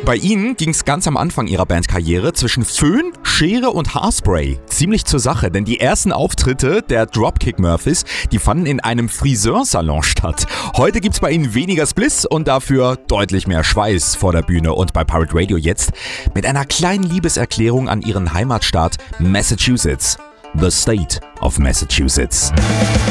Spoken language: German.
Bei ihnen ging es ganz am Anfang ihrer Bandkarriere zwischen Föhn, Schere und Haarspray ziemlich zur Sache, denn die ersten Auftritte der Dropkick Murphys, die fanden in einem Friseursalon statt. Heute gibt's bei ihnen weniger Spliss und dafür deutlich mehr Schweiß vor der Bühne. Und bei Pirate Radio jetzt mit einer kleinen Liebeserklärung an ihren Heimatstaat Massachusetts. The State of Massachusetts.